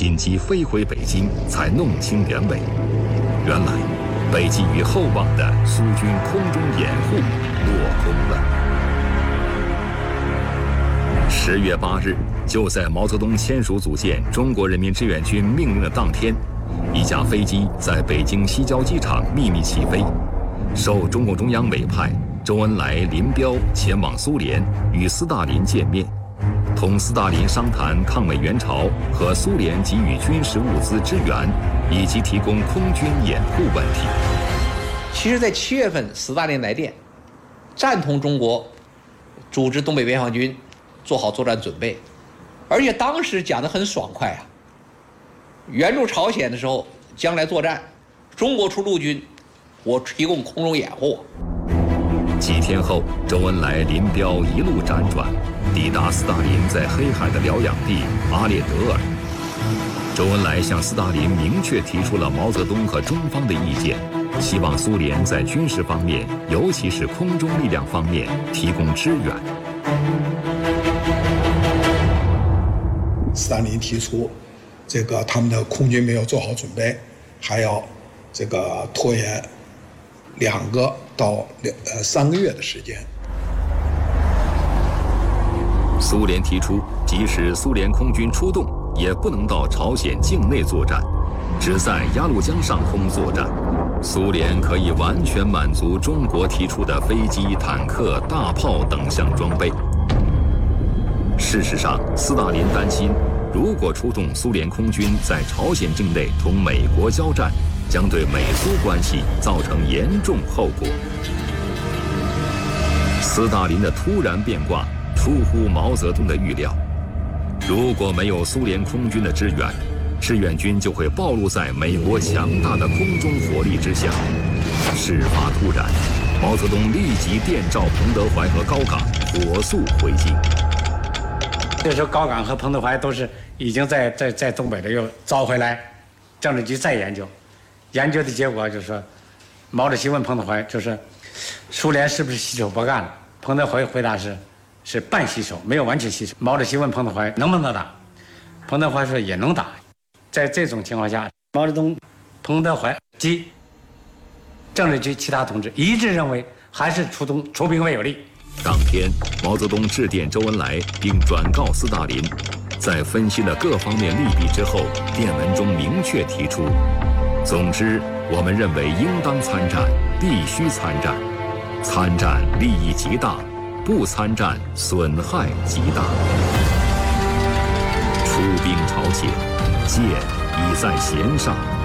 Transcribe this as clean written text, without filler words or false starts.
紧急飞回北京，才弄清原委。原来，被寄予厚望的苏军空中掩护落空了。10月8日，就在毛泽东签署组建中国人民志愿军命令的当天，一架飞机在北京西郊机场秘密起飞，受中共中央委派，周恩来、林彪前往苏联与斯大林见面，同斯大林商谈抗美援朝和苏联给予军事物资支援，以及提供空军掩护问题。 其实，在7月份，斯大林来电，赞同中国组织东北边防军，做好作战准备，而且当时讲得很爽快啊。援助朝鲜的时候，将来作战，中国出陆军，我提供空中掩护。 几天后，周恩来、林彪一路辗转，抵达斯大林在黑海的疗养地阿列德尔。周恩来向斯大林明确提出了毛泽东和中方的意见，希望苏联在军事方面，尤其是空中力量方面提供支援。 斯大林提出，他们的空军没有做好准备，还要拖延2个到3个月的时间。 苏联提出，即使苏联空军出动，也不能到朝鲜境内作战，只在鸭绿江上空作战。苏联可以完全满足中国提出的飞机、坦克、大炮等项装备。事实上，斯大林担心，如果出动苏联空军在朝鲜境内同美国交战，将对美苏关系造成严重后果。斯大林的突然变卦出乎毛泽东的预料，如果没有苏联空军的支援，志愿军就会暴露在美国强大的空中火力之下。事发突然，毛泽东立即电召彭德怀和高岗，火速回京。 这时候高岗和彭德怀都是已经在东北的又召回来，政治局再研究，研究的结果就是说，毛主席问彭德怀，就是苏联是不是洗手不干了？彭德怀回答是半洗手，没有完全洗手。毛主席问彭德怀能不能打，彭德怀说也能打。在这种情况下，毛泽东、彭德怀及政治局其他同志一致认为还是出兵为有利。 当天，毛泽东致电周恩来，并转告斯大林，在分析了各方面利弊之后，电文中明确提出：总之，我们认为应当参战，必须参战，参战利益极大，不参战损害极大。出兵朝鲜，箭已在弦上。